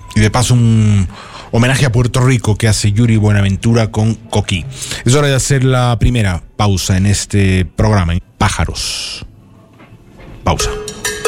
Y de paso un homenaje a Puerto Rico que hace Yuri Buenaventura con Coquí. Es hora de hacer la primera pausa en este programa. Pájaros. Pausa.